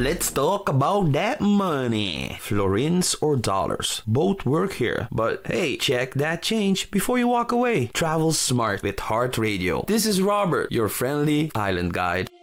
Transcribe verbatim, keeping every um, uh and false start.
let's talk about that money. Florins or dollars, both work here. But hey, check that change before you walk away. Travel smart with Heart Radio. This is Robert, your friendly island guide.